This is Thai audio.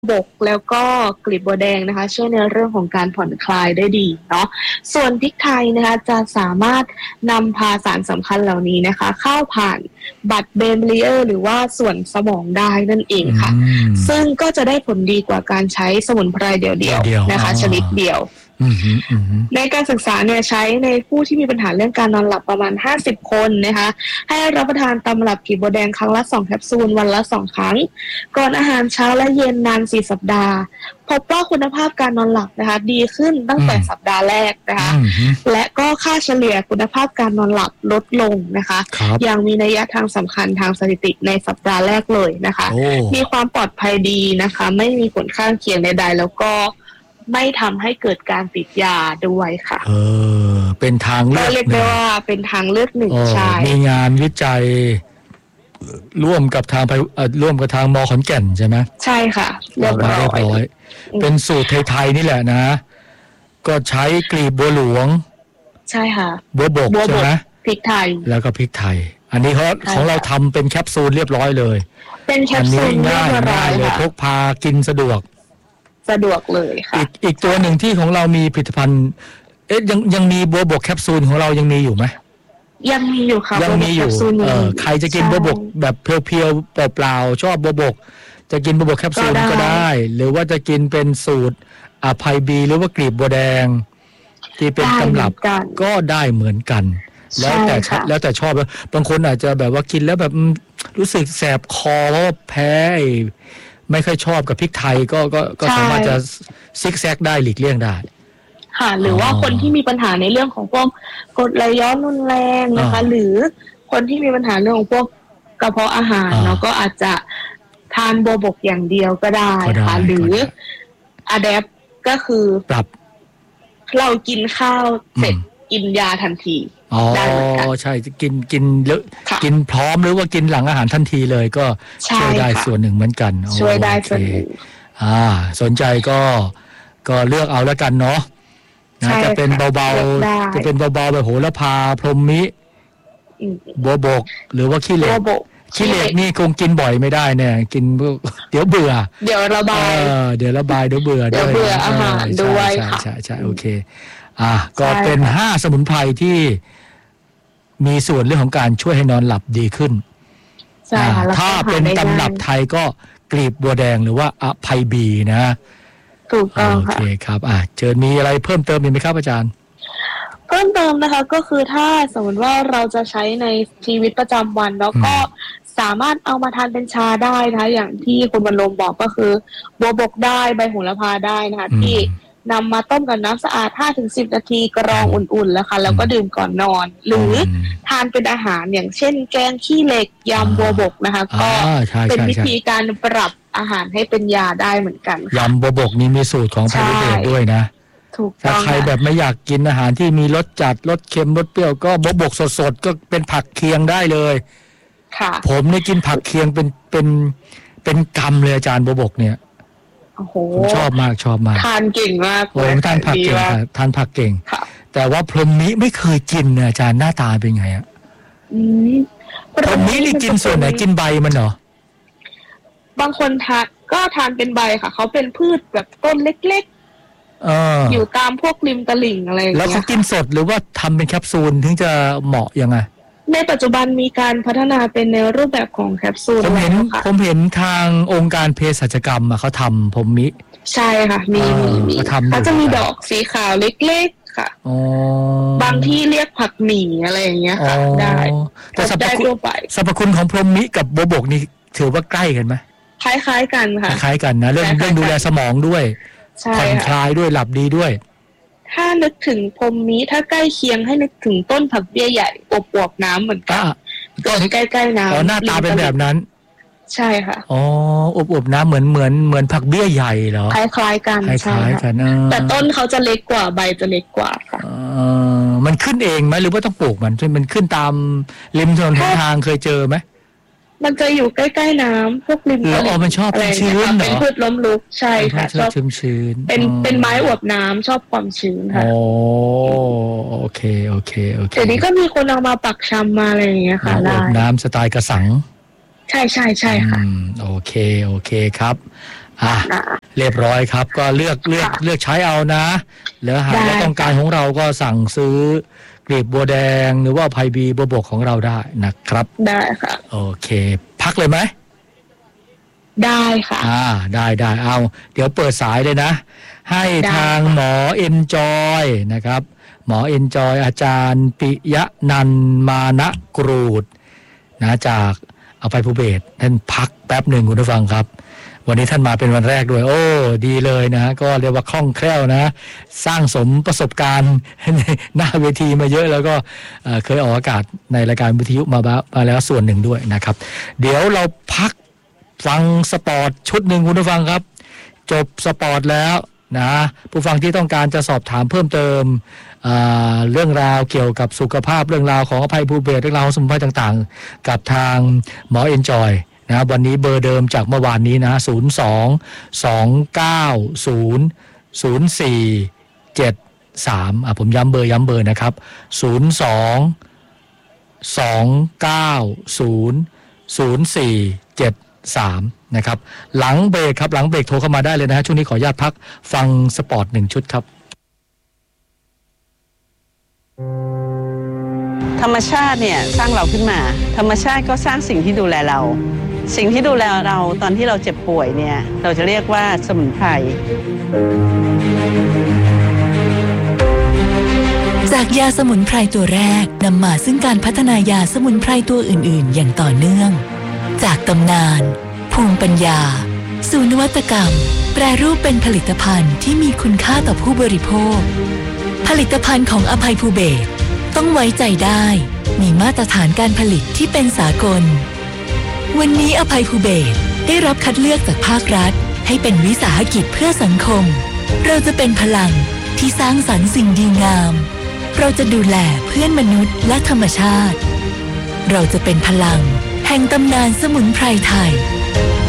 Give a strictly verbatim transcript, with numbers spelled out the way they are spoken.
บกแล้วก็กลีบบัวแดงนะคะช่วยในเรื่องของการผ่อนคลายได้ดีเนาะส่วนพริกไทยนะคะจะสามารถนำพาสารสำคัญเหล่านี้นะคะเข้าผ่านบัดเบนเลียร์หรือว่าส่วนสมองได้นั่นเองค่ะซึ่งก็จะได้ผลดีกว่าการใช้สมุนไพรเดี่ยวๆนะคะชนิดเดียวในการศึกษาเนี่ยใช้ในผู้ที่มีปัญหาเรื่องการนอนหลับประมาณห้าสิบคนนะคะให้รับประทานตำรับกลีบบัวแดงครั้งละสองแคปซูลวันละสองครั้งก่อนอาหารเช้าและเย็นนานสี่สัปดาห์พบว่าคุณภาพการนอนหลับนะคะดีขึ้นตั้งแต่สัปดาห์แรกนะคะและก็ค่าเฉลี่ยคุณภาพการนอนหลับลดลงนะคะอย่างมีนัยทางสำคัญทางสถิติในสัปดาห์แรกเลยนะคะมีความปลอดภัยดีนะคะไม่มีผลข้างเคียงใดๆแล้วก็ไม่ทำให้เกิดการติดยาด้วยค่ะเออเป็นทางเลือกก็เรียกได้ว่าเป็นทางเลือกหนึ่งใช่มีงานวิจัยร่วมกับทางร่วมกับทางม.ขอนแก่นใช่ไหมใช่ค่ะเรียบร้อยเป็นสูตรไทยๆนี่แหละนะก็ใช้กลีบบัวหลวงใช่ค่ะบัวบกใช่ไหมพริกไทยแล้วก็พริกไทยอันนี้เขาของเราทำเป็นแคปซูลเรียบร้อยเลยเป็นแคปซูลง่ายง่ายเลยพกพากินสะดวกสะดวกเลยค่ะอีกอีกตัวหนึ่งที่ของเรามีผลิตภัณฑ์เอ๊ะยังยังมีบัวบกแคปซูลของเรายังมีอยู่ไหมยังมีอยู่ค่ะยังมีอยู่เออใครจะกินบัวบกแบบเพียวๆเปล่าๆชอบบัวบกจะกินบัวบกแคปซูลก็ได้หรือว่าจะกินเป็นสูตรอภัยบีหรือว่ากลีบบัวแดงที่เป็นตำรับก็ได้เหมือนกันแล้วแต่แล้วแต่ชอบบางคนอาจจะแบบว่ากินแล้วแบบรู้สึกแสบคอเพราะแพ้ไม่ค่อยชอบกับพริกไทยก็ก็ก็สามารถจะซิกแซกได้หลีกเลี่ยงได้ค่ะหรือว่าคนที่มีปัญหาในเรื่องของพวกกรดไหลย้อนรุนแรงนะคะหรือคนที่มีปัญหาเรื่องของพวกกระเพาะอาหารเนาะก็อาจจะทานบัวบกอย่างเดียวก็ได้ค่ะหรืออะแดปก็คือปรับเรากินข้าวเสร็จกินยาทันทีได้เหมือนกันอ๋อใช่กินกินแล้วกินพร้อมหรือว่ากินหลังอาหารทันทีเลยก็ช่วยได้ส่วนหนึ่งเหมือนกันช่วยได้ส่วนหนึ่งอ่าสนใจก็ก็เลือกเอาแล้วกันเนาะนะจะเป็นเบาๆจะเป็นเบาๆแบบโหระพาพรหมมิบัวบกหรือว่าขี้เหล็กขี้เหล็กนี่คงกินบ่อยไม่ได้เนี่ยกินเดี๋ยวเบื่อเดี๋ยวระบายเดี๋ยวระบายเดี๋ยวเบื่อเดี๋ยวเบื่ออาหารด้วยค่ะใช่ใช่โอเคอ่ะก็เป็นห้าสมุนไพรที่มีส่วนเรื่องของการช่วยให้นอนหลับดีขึ้นใช่ค่ะถ้าเป็นตำรับไทยก็กลีบบัวแดงหรือว่าอภัยบีนะถูกต้องค่ะโอเคครับอ่ะเชิญมีอะไรเพิ่มเติมอีกไหมครับอาจารย์เพิ่มเติมนะคะก็คือถ้าสมมติว่าเราจะใช้ในชีวิตประจำวันแล้วก็สามารถเอามาทานเป็นชาได้นะคะอย่างที่คุณบรรลมบอกก็คือบัวบกได้ใบโหระพาได้นะคะที่นำมาต้มกับน้ำสะอาด ห้าถึงสิบ นาทีกรองอุ่นๆแล้วค่ะแล้วก็ดื่มก่อนนอนหรือทานเป็นอาหารอย่างเช่นแกงขี้เหล็กยำบัวบกนะคะก็เป็นวิธีการปรับอาหารให้เป็นยาได้เหมือนกันยำบัวบกนี่มีสูตรของพระฤาษีด้วยนะถ้าใครแบบไม่อยากกินอาหารที่มีรสจัดรสเค็มรสเปรี้ยวก็บัวบกสดๆก็เป็นผักเคียงได้เลยค่ะผมเนี่ยกินผักเคียงเป็นเป็นเป็นกำเลยอาจารย์บัวบกเนี่ยผมชอบมากชอบมากทานเก่งมากโอ้ทานผักเก่งค่ะทานผักเก่งแต่ว่าพรหมมิไม่เคยกินเนี่ยอาจารย์หน้าตาเป็นไงอ่ะพรหมมินี่กินส่วนไหนกินใบมันเหรอบางคนทานก็ทานเป็นใบค่ะเขาเป็นพืชแบบต้นเล็กๆเอออยู่ตามพวกริมตลิ่งอะไรอย่างเงี้ยแล้วเขากินสดหรือว่าทำเป็นแคปซูลถึงจะเหมาะยังไงในปัจจุบันมีการพัฒนาเป็นในรูปแบบของแคปซูลผมเห็นผมเห็นทางองค์การเภสัชกรรมเขาทำผมมิใช่ค่ะมีมีมีเขาจะมีดอกสีขาวเล็กๆค่ะบางที่เรียกผักหมี่อะไรอย่างเงี้ยค่ะได้แต่สรรพคุณสรรพคุณของพรหมมิกับบัวบกนี่ถือว่าใกล้กันไหมคล้ายๆกันค่ะคล้ายๆกันนะเรื่องเรื่องดูแลสมองด้วยผ่อนคลายด้วยหลับดีด้วยถ้านึกถึงพรหมมิถ้าใกล้เคียงให้นึกถึงต้นผักเบี้ยใหญ่อวบๆน้ำเหมือนกันต้นใกล้ๆน้ำอ๋อหน้าตาเป็นแบบนั้นใช่ค่ะอ๋ออวบๆน้ำเหมือนเหมือนเหมือนผักเบี้ยใหญ่เหรอคล้ายๆกันคล้ายๆกันแต่ต้นเขาจะเล็กกว่าใบจะเล็กกว่าค่ะมันขึ้นเองไหมหรือว่าต้องปลูกมันมันขึ้นตามริมถนนทางเคยเจอไหมมันจะอยู่ใกล้ๆน้ำพวกริมตลิ่งมันชอบชื้นเหรอเป็นพืชล้มลุกใช่ค่ะชอบชื้นๆเป็นเป็นไม้อวบน้ำชอบความชื้นค่ะโอ้โอเคโอเคโอเคแต่นี้ก็มีคนเอามาปักชำมาอะไรอย่างเงี้ยค่ะได้อวบน้ำสไตล์กระสังใช่ใช่ใช่ค่ะโอเคโอเคครับอ่ะเรียบร้อยครับก็เลือกเลือกเลือกใช้เอานะแล้วหากว่าต้องการของเราก็สั่งซื้อกลีบบัวแดงหรือว่าไพบีบัวบกของเราได้นะครับได้ค่ะโอเคพักเลยไหมได้ค่ะอ่าได้ได้เอาเดี๋ยวเปิดสายเลยนะให้ทางหมอเอนจอยนะครับหมอเอนจอยอาจารย์ปิยะนันมานะกรูดนะจากอภัยภูเบศรท่านพักแป๊บหนึ่งคุณผู้ฟังครับวันนี้ท่านมาเป็นวันแรกด้วยโอ้ดีเลยนะก็เรียกว่าคล่องแคล่วนะสร้างสมประสบการณ์หน้าเวทีมาเยอะแล้วก็เคยออกอากาศในรายการวิทยุมามาแล้วส่วนหนึ่งด้วยนะครับเดี๋ยวเราพักฟังสปอร์ตชุดหนึ่งคุณผู้ฟังครับจบสปอร์ตแล้วนะผู้ฟังที่ต้องการจะสอบถามเพิ่มเติมเรื่องราวเกี่ยวกับสุขภาพเรื่องราวของอภัยภูเบศรเรื่องราวสมุนไพรต่างๆกับทางหมอเอนจอยนะวันนี้เบอร์เดิมจากเมื่อวานนี้นะศูนย์ สอง สอง เก้า ศูนย์ ศูนย์ สี่ เจ็ด สามอ่ะผมย้ำเบอร์ย้ำเบอร์นะครับศูนย์ สอง สอง เก้า ศูนย์ ศูนย์ สี่ เจ็ด สามนะครับหลังเบรกครับหลังเบรกโทรเข้ามาได้เลยนะฮะช่วงนี้ขออนุญาตพักฟังสปอร์ตหนึ่งชุดครับธรรมชาติเนี่ยสร้างเราขึ้นมาธรรมชาติก็สร้างสิ่งที่ดูแลเราสิ่งที่ดูแลเราตอนที่เราเจ็บป่วยเนี่ยเราจะเรียกว่าสมุนไพรจากยาสมุนไพรตัวแรกนำมาซึ่งการพัฒนายาสมุนไพรตัวอื่นๆอย่างต่อเนื่องจากตำนานภูมิปัญญาสู่นวัตกรรมแปรรูปเป็นผลิตภัณฑ์ที่มีคุณค่าต่อผู้บริโภคผลิตภัณฑ์ของอภัยภูเบศรต้องไว้ใจได้มีมาตรฐานการผลิตที่เป็นสากลวันนี้อภัยภูเบศรได้รับคัดเลือกจากภาครัฐให้เป็นวิสาหกิจเพื่อสังคมเราจะเป็นพลังที่สร้างสรรค์สิ่งดีงามเราจะดูแลเพื่อนมนุษย์และธรรมชาติเราจะเป็นพลังแห่งตำนานสมุนไพรไทย